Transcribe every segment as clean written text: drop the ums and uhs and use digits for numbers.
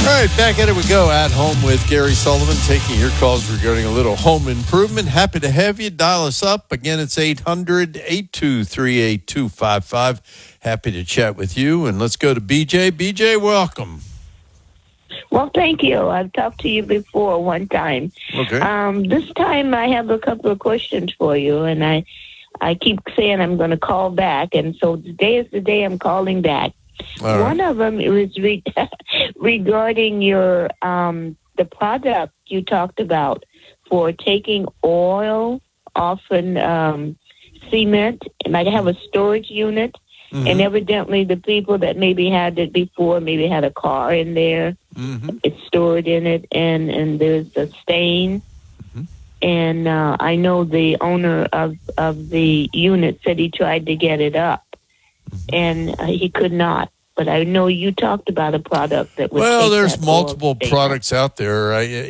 All right, back at it we go. At Home with Gary Sullivan, taking your calls regarding a little home improvement. Happy to have you. Dial us up. Again, it's 800-823-8255. Happy to chat with you. And let's go to BJ. BJ, welcome. Well, thank you. I've talked to you before one time. Okay. This time I have a couple of questions for you, and I keep saying I'm going to call back, and so today is the day I'm calling back. All One right. of them is regarding your the product you talked about for taking oil off an cement. It might have a storage unit, and evidently the people that maybe had it before maybe had a car in there. It's stored in it, and there's a stain. And I know the owner of the unit said he tried to get it up, and he could not. But I know you talked about a product that would take there's that multiple oil stain. products out there.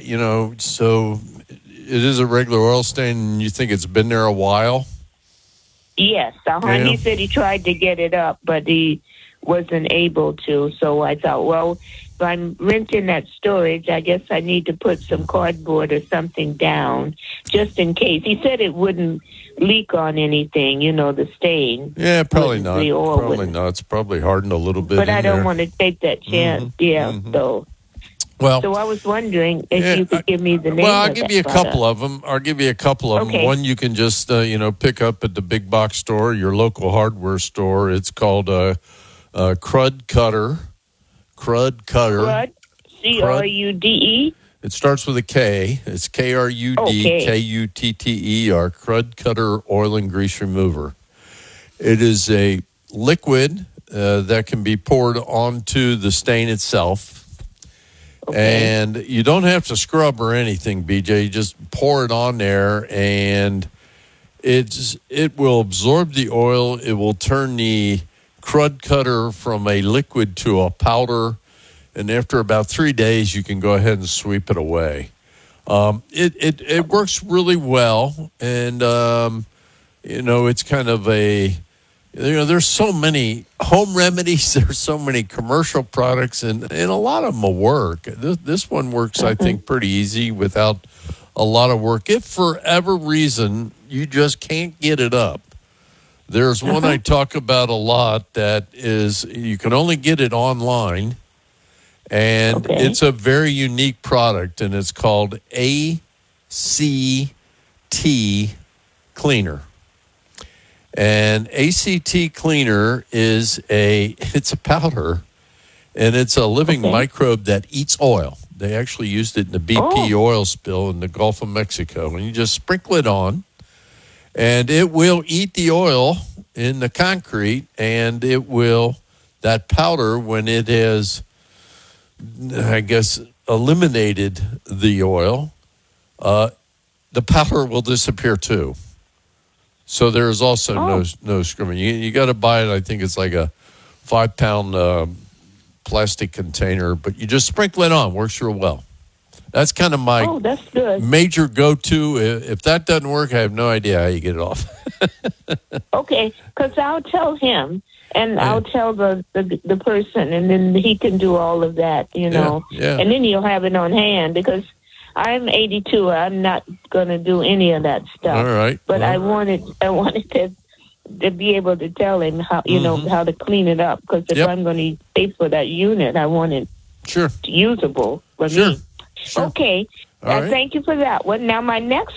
So it is a regular oil stain, and you think it's been there a while? Yes, Yeah. He said he tried to get it up, but he wasn't able to. So I thought, well, if I'm renting that storage, I guess I need to put some cardboard or something down just in case. He said it wouldn't leak on anything, the stain. Yeah, probably Wouldn't- not. the oil Probably wouldn't. not. It's probably hardened a little bit But in I don't there. want to take that chance. So Well, I was wondering if you could give me the name well, I'll of give that you a product. couple of them. Okay. One you can just pick up at the big box store, your local hardware store. It's called Crud Cutter. Crud Cutter. Crud, Crude. It starts with a K. It's KRUDKUTTER. Crud Cutter Oil and Grease Remover. It is a liquid that can be poured onto the stain itself. Okay. And you don't have to scrub or anything, BJ. You just pour it on there, and it will absorb the oil. It will turn the Crud Cutter from a liquid to a powder, and after about 3 days, you can go ahead and sweep it away. It works really well, and it's kind of a. There's so many home remedies. There's so many commercial products, and a lot of them will work. This one works, I think, pretty easy without a lot of work. If for whatever reason you just can't get it up, there's one I talk about a lot that is you can only get it online, and it's a very unique product, and it's called ACT Cleaner. And ACT Cleaner it's a powder, and it's a living microbe that eats oil. They actually used it in the BP oil spill in the Gulf of Mexico. And you just sprinkle it on, and it will eat the oil in the concrete, and that powder, when it has, I guess, eliminated the oil, the powder will disappear too. So there is also no scrubbing. You got to buy it. I think it's like a 5-pound plastic container, but you just sprinkle it on. Works real well. That's kind of my that's good. major go-to. If that doesn't work, I have no idea how you get it off. Okay, because I'll tell him, and I'll tell the person, and then he can do all of that, Yeah. And then you'll have it on hand because I'm 82. I'm not going to do any of that stuff. All right. But I wanted to be able to tell him how how to clean it up, because if I'm going to pay for that unit, I want it usable for me. Sure. Okay. All right. Thank you for that one. Now my next